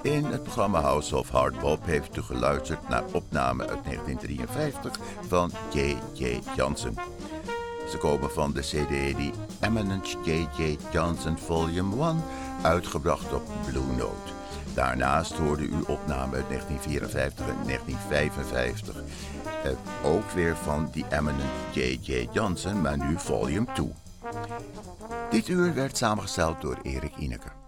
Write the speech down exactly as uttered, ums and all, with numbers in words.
In het programma House of Hardbop heeft u geluisterd naar opname uit negentien drieënvijftig van J J. Johnson. Ze komen van de cd die Eminence J J. Johnson Volume één, uitgebracht op Blue Note. Daarnaast hoorde u opname uit negentien vierenvijftig en negentien vijfenvijftig. Eh, ook weer van die Eminence J J. Johnson, maar nu Volume twee. Dit uur werd samengesteld door Erik Ineke.